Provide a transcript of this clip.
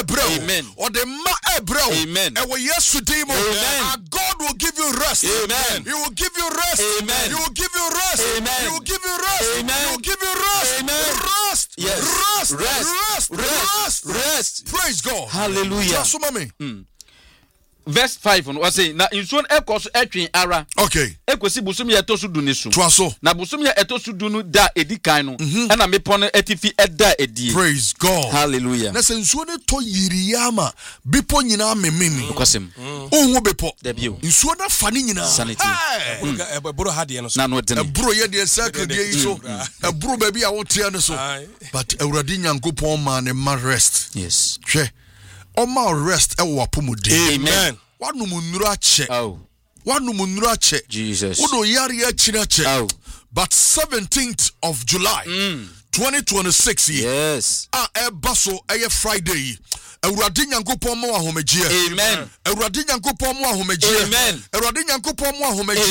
ebreo. Amen. Or the ma ebreo. Amen. And we yes to demo. Amen. God will give you rest. Amen. He will give you rest. Amen. He will give you rest. Amen. He will give you rest. Amen. He will give you rest. Amen. Rest. Yes. Rest. Rest. Rest. Rest. Rest. Praise God. Hallelujah. So, mommy. Verse 5 no say na insuon ekoso etwen ara. Okay. Ekosi busum ye tosu du ne so. Twaso. Na busum ye etosu du no da edikan no. E na mepo no etifi eda edie. Praise God. Hallelujah. Na sensuo ne to yiriyama bipo nyina mememi. Kwasem. Ohu bepo. Debio. Nsuo na fa ne nyina. Sanity. Eburo hade no so. Na no de. Eburo ye de sakadie yi so. Eburo ba bi a wotia ne so. But Awurade Nyankopɔn ma ne ma rest. Yes. Hwɛ. Oma rest e wo apomode. Amen. Wanu munuru ache. Oh. Wanu munuru ache. Jesus. Udo yari achina ache. Oh. But 17th of July 2026 Yes. Baso Friday. Awurade Nyankopɔn mo ahomegie. Amen. Awurade Nyankopɔn mo ahomegie. Amen. Awurade Nyankopɔn mo ahomegie.